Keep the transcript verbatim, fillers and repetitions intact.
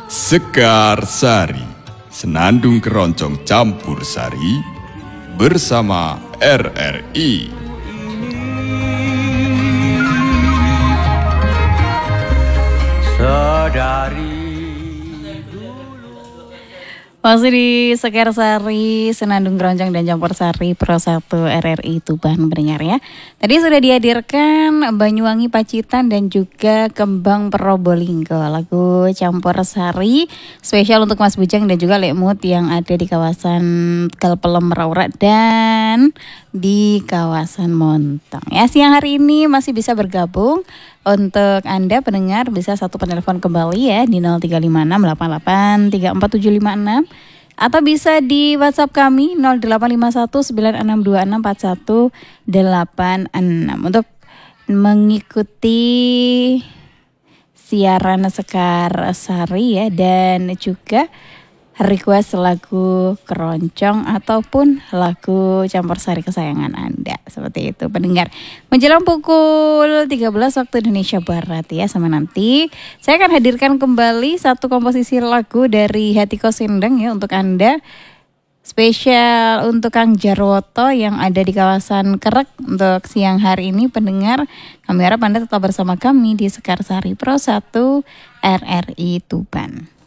Sekar Sari, Senandung Keroncong Campur Sari bersama R R I. Sadari Masih di Sekar Sari, Senandung Keroncong dan Campur Sari Pro satu R R I Tuban mendengar ya. Tadi sudah dihadirkan Banyuwangi Pacitan dan juga Kembang Probolinggo. Lagu Campur Sari spesial untuk Mas Bujang dan juga Lekmut yang ada di kawasan Kalpelem Raura dan di kawasan Montong. Ya, siang hari ini masih bisa bergabung. Untuk Anda pendengar bisa satu penelpon kembali ya di nol tiga lima enam delapan delapan tiga empat tujuh lima enam atau bisa di WhatsApp kami nol delapan lima satu sembilan enam dua enam empat satu delapan enam untuk mengikuti siaran Sekar Sari ya, dan juga request lagu keroncong ataupun lagu campur sari kesayangan Anda. Seperti itu pendengar. Menjelang pukul tiga belas waktu Indonesia Barat ya, sama nanti saya akan hadirkan kembali satu komposisi lagu dari Hetiko Sindang ya untuk Anda. Spesial untuk Kang Jarwoto yang ada di kawasan Kerek untuk siang hari ini pendengar. Kami harap Anda tetap bersama kami di Sekar Sari Pro satu R R I Tuban.